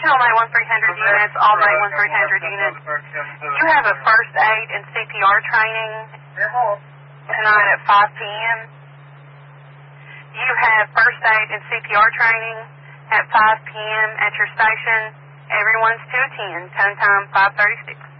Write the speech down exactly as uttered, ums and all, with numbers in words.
Additional nine one three hundred units, all nine one three hundred units. You have a first aid and C P R training tonight at five p m You have first aid and C P R training at five p m at your station. Everyone's to attend. Tone time five thirty-six.